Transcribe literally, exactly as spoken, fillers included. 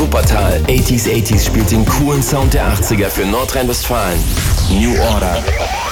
Wuppertal. achtziger achtziger spielt den coolen Sound der achtziger für Nordrhein-Westfalen. New Order.